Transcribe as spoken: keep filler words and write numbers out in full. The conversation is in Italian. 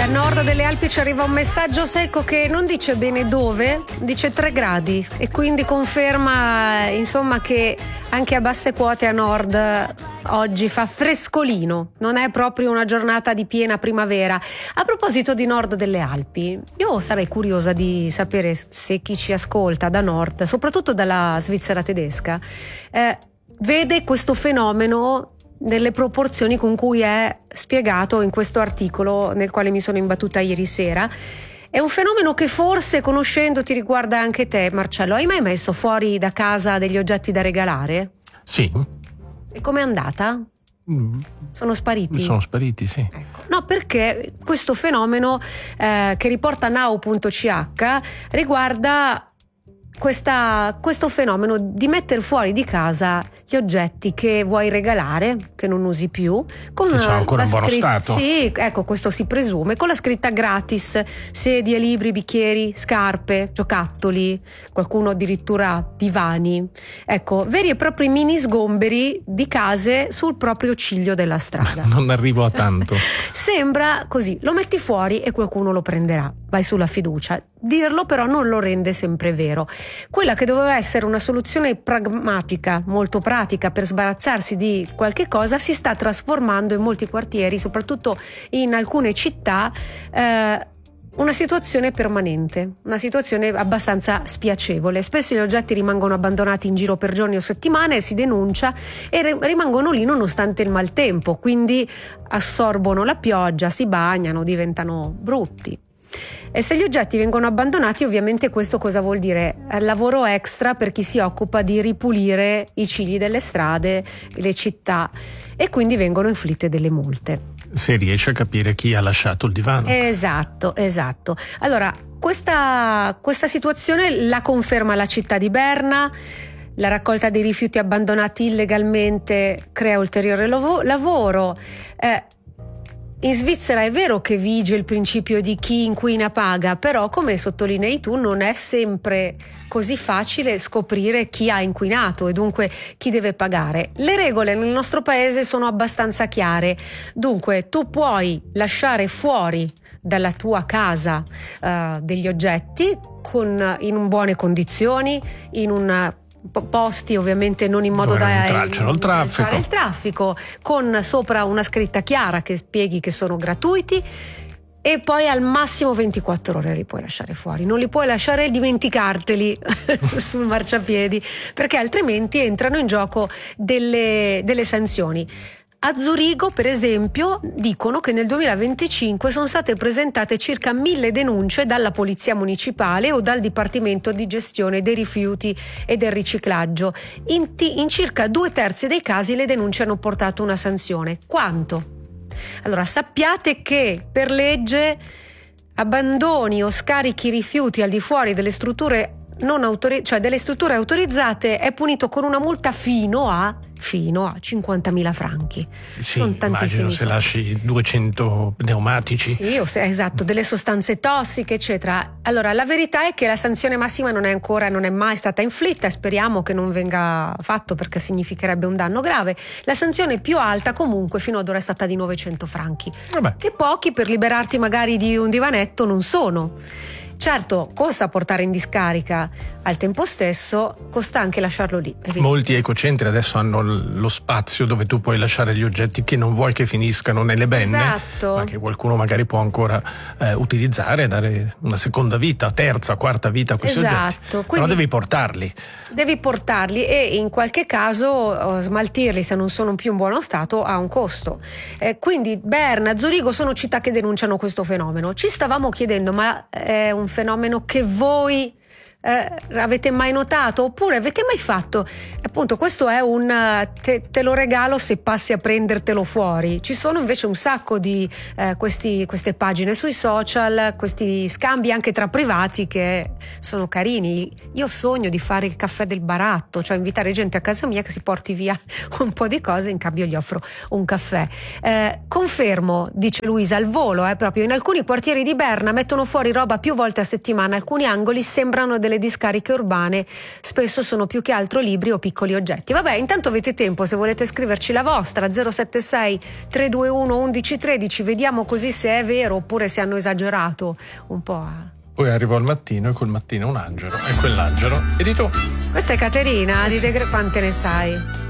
nord delle Alpi ci arriva un messaggio secco che non dice bene dove, dice tre gradi, e quindi conferma insomma che anche a basse quote a nord oggi fa frescolino, non è proprio una giornata di piena primavera. A proposito di nord delle Alpi, io sarei curiosa di sapere se chi ci ascolta da nord, soprattutto dalla Svizzera tedesca, eh, vede questo fenomeno nelle proporzioni con cui è spiegato in questo articolo nel quale mi sono imbattuta ieri sera. È un fenomeno che forse, conoscendoti, riguarda anche te, Marcello. Hai mai messo fuori da casa degli oggetti da regalare? Sì. E com'è andata? Mm. Sono spariti? Sono spariti, sì. Ecco. No, perché questo fenomeno eh, che riporta now punto c h riguarda Questa, questo fenomeno di mettere fuori di casa gli oggetti che vuoi regalare, che non usi più, con che sono ancora in buono scritta, stato. sì, ecco, questo si presume, con la scritta gratis, sedie, libri, bicchieri, scarpe, giocattoli, qualcuno addirittura divani, ecco, veri e propri mini sgomberi di case sul proprio ciglio della strada. Non arrivo a tanto. Sembra così, lo metti fuori e qualcuno lo prenderà, vai sulla fiducia. Dirlo però non lo rende sempre vero. Quella che doveva essere una soluzione pragmatica, molto pratica per sbarazzarsi di qualche cosa, si sta trasformando in molti quartieri, soprattutto in alcune città, eh, una situazione permanente, una situazione abbastanza spiacevole. Spesso gli oggetti rimangono abbandonati in giro per giorni o settimane, si denuncia e re- rimangono lì nonostante il maltempo, quindi assorbono la pioggia, si bagnano, diventano brutti. E se gli oggetti vengono abbandonati, ovviamente questo cosa vuol dire? Lavoro extra per chi si occupa di ripulire i cigli delle strade, le città, e quindi vengono inflitte delle multe. Se riesce a capire chi ha lasciato il divano. Esatto, esatto. Allora, questa, questa situazione la conferma la città di Berna. La raccolta dei rifiuti abbandonati illegalmente crea ulteriore lav- lavoro. Eh, In Svizzera è vero che vige il principio di chi inquina paga, però come sottolinei tu non è sempre così facile scoprire chi ha inquinato e dunque chi deve pagare. Le regole nel nostro paese sono abbastanza chiare, dunque tu puoi lasciare fuori dalla tua casa uh, degli oggetti con, in buone condizioni, in un posti ovviamente non in modo Dove da intralciano il traffico. il traffico, con sopra una scritta chiara che spieghi che sono gratuiti, e poi al massimo ventiquattro ore li puoi lasciare fuori, non li puoi lasciare e dimenticarteli sul marciapiedi, perché altrimenti entrano in gioco delle, delle sanzioni. A Zurigo, per esempio, dicono che nel duemilaventicinque sono state presentate circa mille denunce dalla Polizia Municipale o dal Dipartimento di Gestione dei Rifiuti e del Riciclaggio. In, t- in circa due terzi dei casi le denunce hanno portato una sanzione. Quanto? Allora, sappiate che per legge abbandoni o scarichi rifiuti al di fuori delle strutture non autori- cioè delle strutture autorizzate è punito con una multa fino a fino a cinquantamila franchi. Sì, sono tantissimi immagino se soldi. lasci duecento pneumatici. Sì, o se, esatto, delle sostanze tossiche, eccetera. Allora, la verità è che la sanzione massima non è ancora, non è mai stata inflitta, e speriamo che non venga fatto perché significherebbe un danno grave. La sanzione più alta comunque fino ad ora è stata di novecento franchi. Vabbè. Che pochi per liberarti magari di un divanetto non sono. Certo, costa portare in discarica, al tempo stesso costa anche lasciarlo lì. Molti ecocentri adesso hanno lo spazio dove tu puoi lasciare gli oggetti che non vuoi che finiscano nelle benne, esatto, ma che qualcuno magari può ancora eh, utilizzare, dare una seconda vita, terza, quarta vita a questi esatto. oggetti. Quindi però devi portarli. Devi portarli e in qualche caso smaltirli, se non sono più in buono stato, ha un costo. Eh, quindi Berna, Zurigo sono città che denunciano questo fenomeno. Ci stavamo chiedendo, ma è un fenomeno che voi eh, avete mai notato oppure avete mai fatto? Appunto, questo è un te, te lo regalo se passi a prendertelo fuori. Ci sono invece un sacco di eh, questi, queste pagine sui social, questi scambi anche tra privati che sono carini. Io sogno di fare il caffè del baratto, cioè invitare gente a casa mia che si porti via un po' di cose, in cambio gli offro un caffè. Eh, confermo, dice Luisa, al volo, eh, proprio in alcuni quartieri di Berna mettono fuori roba più volte a settimana, alcuni angoli sembrano delle delle discariche urbane spesso sono più che altro libri o piccoli oggetti. Vabbè, intanto avete tempo, se volete scriverci la vostra, zero sette sei tre due uno uno uno uno tre, vediamo così se è vero oppure se hanno esagerato un po'. A... Poi arrivò il mattino e col mattino un angelo, e quell'angelo eri tu. Questa è Caterina, di De Gre- quante ne sai?